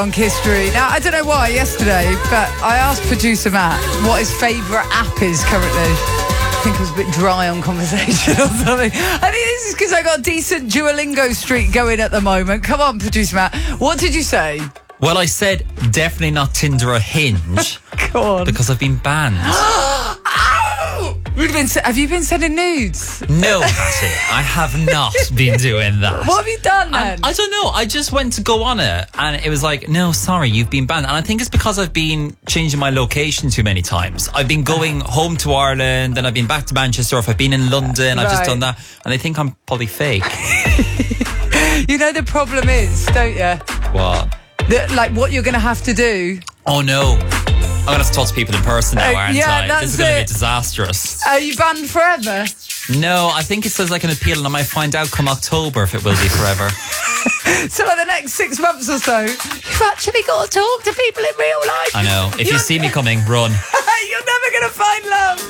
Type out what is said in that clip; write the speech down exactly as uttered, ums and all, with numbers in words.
on history. Now, I don't know why yesterday, but I asked producer Matt what his favourite app is currently. I think I was a bit dry on conversation or something. I think this is because I got a decent Duolingo streak going at the moment. Come on, producer Matt. What did you say? Well, I said definitely not Tinder or Hinge. Go on. Because I've been banned. You've been, have you been sending nudes? No, Patty, I have not been doing that. What have you done then? And I don't know. I just went to go on it and it was like, no, sorry, you've been banned. And I think it's because I've been changing my location too many times. I've been going home to Ireland and I've been back to Manchester. Or if I've been in London, I've Right. just done that. And they think I'm probably fake. You know the problem is, don't you? What? That, like what you're going to have to do. Oh, no. I'm going to have to talk to people in person now, Uh, aren't yeah, I? that's This is going to be it. disastrous. Are you banned forever? No, I think it says I can appeal and I might find out come October if it will be forever. So like the next six months or so, you've actually got to talk to people in real life. I know. If you You're- see me coming, run. You're never going to find love.